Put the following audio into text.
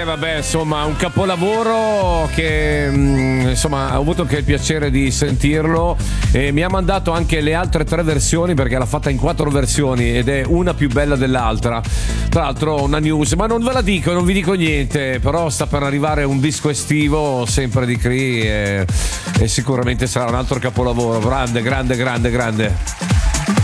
Vabbè, insomma, un capolavoro che insomma ho avuto anche il piacere di sentirlo e mi ha mandato anche le altre 3 versioni perché l'ha fatta in 4 versioni ed è una più bella dell'altra. Tra l'altro una news, ma non ve la dico, non vi dico niente, però sta per arrivare un disco estivo sempre di Cree e sicuramente sarà un altro capolavoro. Grande.